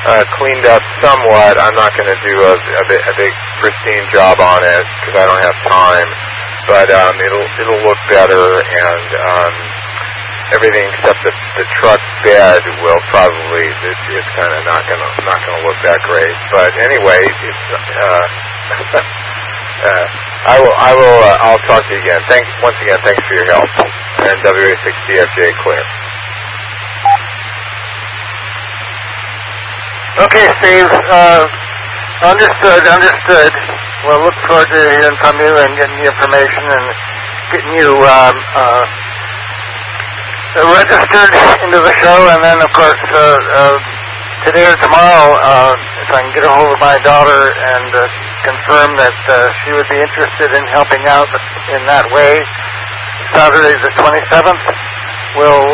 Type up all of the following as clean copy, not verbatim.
cleaned up somewhat. I'm not going to do a big pristine job on it because I don't have time. But it'll look better, and everything except the truck bed will probably it's kind of not gonna look that great. But anyway, it's I'll talk to you again. Once again, thanks for your help. And WA6DFJ clear. Okay, Steve. Understood. We'll look forward to hearing from you and getting the information and getting you registered into the show. And then, of course, today or tomorrow, if I can get a hold of my daughter and confirm that she would be interested in helping out in that way, Saturday the 27th, we'll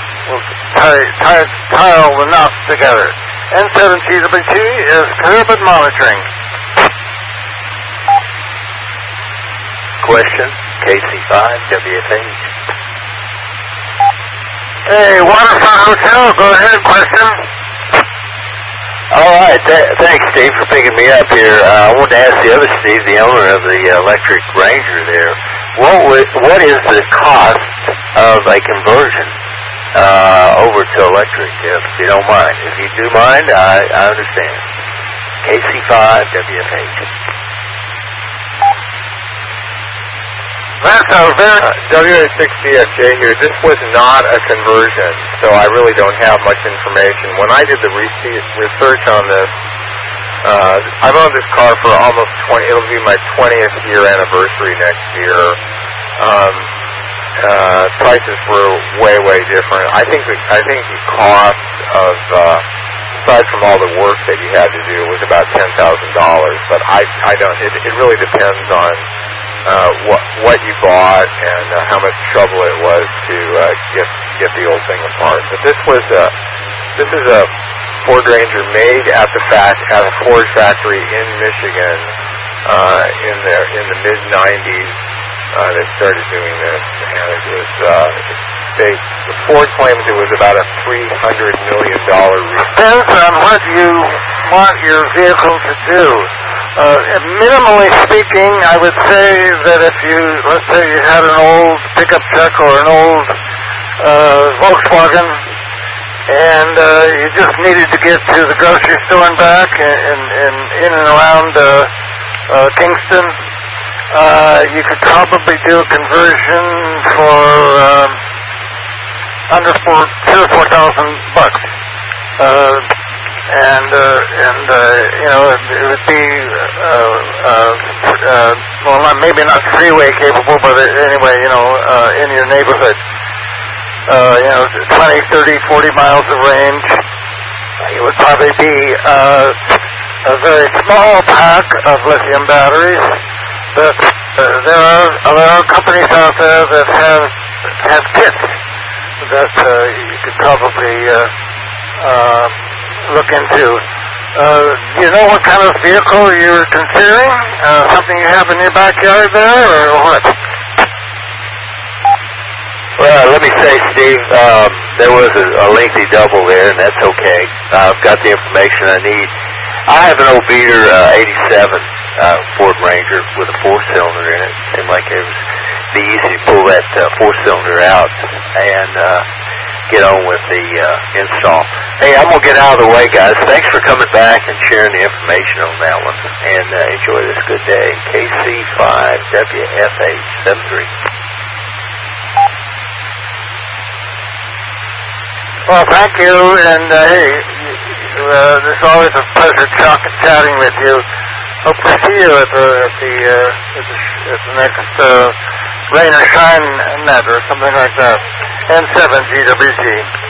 tie all the knots together. N7GWT is Pyramid Monitoring. Question, KC5WFH. Hey, Waterfront Hotel, go ahead, question. All right, thanks, Steve, for picking me up here. I wanted to ask the other Steve, the owner of the electric Ranger there, what is the cost of a conversion over to electric, if you don't mind? If you do mind, I understand. KC5WFH. That's a very... WA6DFJ here. This was not a conversion, so I really don't have much information. When I did the research on this, I've owned this car for almost 20... It'll be my 20th year anniversary next year. Prices were way different. I think the cost of... aside from all the work that you had to do, was about $10,000. But I don't... It really depends on... what you bought and how much trouble it was to get the old thing apart. But this is a Ford Ranger made at a Ford factory in Michigan in the mid '90s. They started doing this, and it was the Ford claims it was about a $300 million. Depends on what you want your vehicle to do. Minimally speaking, I would say that if let's say you had an old pickup truck or an old Volkswagen, and you just needed to get to the grocery store and back in and around Kingston, you could probably do a conversion for under $2,000 or $4,000. You know, it would be, well, maybe not freeway capable, but anyway, you know, in your neighborhood, you know, 20, 30, 40 miles of range. It would probably be a very small pack of lithium batteries, but there are companies out there that have kits that you could probably look into. You know what kind of vehicle you're considering? Something you have in your backyard there, or what? Well, let me say, Steve, there was a lengthy double there, and that's okay. I've got the information I need. I have an old beater 87 Ford Ranger with a 4-cylinder in it. It seemed like it would be easy to pull that 4-cylinder out and get on with the install. Hey, I'm going to get out of the way, guys. Thanks for coming back and sharing the information on that one. And enjoy this good day. KC5WFH73. Well, thank you, and hey, it's always a pleasure chatting with you. Hope to see you at the next Rain or Shine Net or something like that. N7GWT.